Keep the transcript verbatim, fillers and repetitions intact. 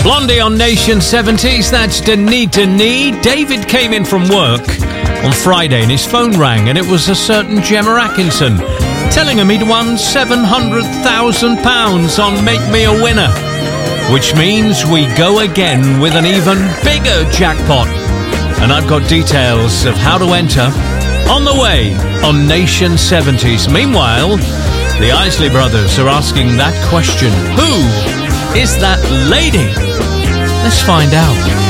Blondie on Nation seventies, that's Denis Denis. David came in from work on Friday and his phone rang, and it was a certain Gemma Atkinson telling him he'd won seven hundred thousand pounds on Make Me a Winner, which means we go again with an even bigger jackpot. And I've got details of how to enter on the way on Nation seventies. Meanwhile, the Isley Brothers are asking that question. Who is that lady? Let's find out.